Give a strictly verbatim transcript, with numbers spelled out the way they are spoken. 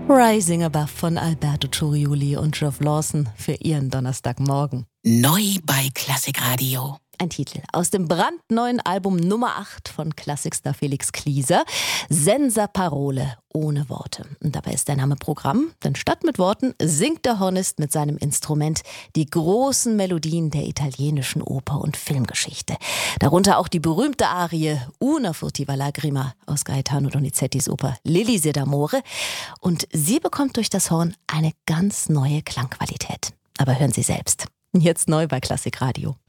Rising Above von Alberto Curioli und Geoff Lawson für Ihren Donnerstagmorgen. Neu bei Klassikradio. Ein Titel aus dem brandneuen Album Nummer acht von Klassikstar Felix Klieser. Senza Parole, ohne Worte. Und dabei ist der Name Programm, denn statt mit Worten singt der Hornist mit seinem Instrument die großen Melodien der italienischen Oper- und Filmgeschichte. Darunter auch die berühmte Arie Una furtiva lagrima aus Gaetano Donizettis Oper L'Elisir d'Amore. Und sie bekommt durch das Horn eine ganz neue Klangqualität. Aber hören Sie selbst. Jetzt neu bei Klassikradio.